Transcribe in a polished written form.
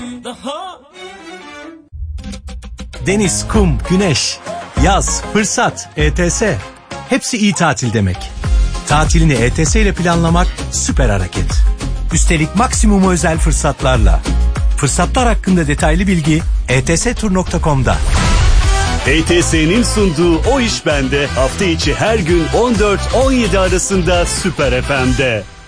Deniz, kum, güneş, yaz, fırsat, ETS. Hepsi iyi tatil demek. Tatilini ETS ile planlamak süper hareket. Üstelik maksimum özel fırsatlarla. Fırsatlar hakkında detaylı bilgi etstur.com'da. ETS'nin sunduğu O İş Bende hafta içi her gün 14-17 arasında Süper FM'de.